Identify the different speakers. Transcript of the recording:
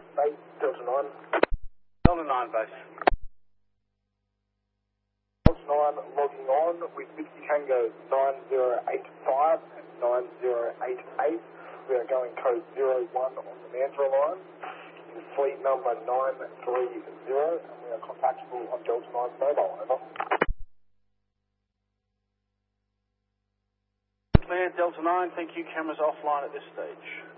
Speaker 1: Base, Delta 9.
Speaker 2: Delta 9 base.
Speaker 1: Delta 9 logging on with Whiskey Tango 9085 and 9088. We are going code 01 on the Mantra line. In fleet number 930, and we are contactable on Delta 9's mobile. Over.
Speaker 2: Clear, Delta 9, thank you. Cameras offline at this stage.